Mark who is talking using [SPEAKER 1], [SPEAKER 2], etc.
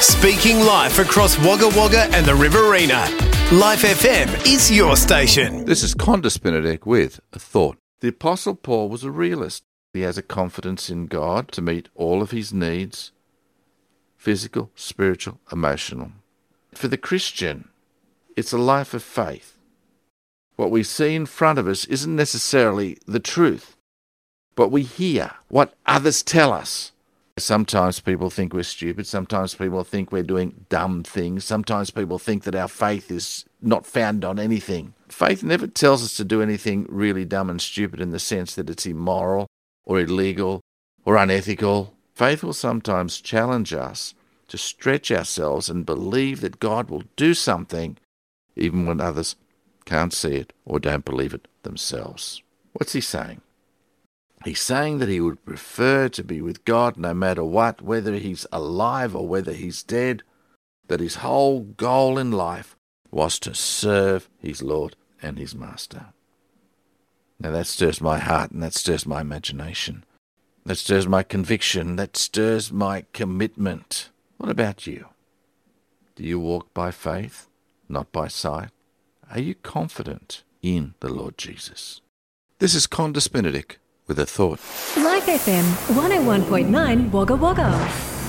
[SPEAKER 1] Speaking life across Wagga Wagga and the Riverina. Life FM is your station.
[SPEAKER 2] This is Condis Benedict with a thought. The Apostle Paul was a realist. He has a confidence in God to meet all of his needs, physical, spiritual, emotional. For the Christian, it's a life of faith. What we see in front of us isn't necessarily the truth, but we hear what others tell us. Sometimes people think we're stupid. Sometimes people think we're doing dumb things. Sometimes people think that our faith is not founded on anything. Faith never tells us to do anything really dumb and stupid in the sense that it's immoral or illegal or unethical. Faith will sometimes challenge us to stretch ourselves and believe that God will do something even when others can't see it or don't believe it themselves. What's he saying? He's saying that he would prefer to be with God no matter what, whether he's alive or whether he's dead, that his whole goal in life was to serve his Lord and his Master. Now that stirs my heart and that stirs my imagination. That stirs my conviction. That stirs my commitment. What about you? Do you walk by faith, not by sight? Are you confident in the Lord Jesus? This is Condis Benedict with a thought.
[SPEAKER 3] Life FM 101.9 Wagga Wagga.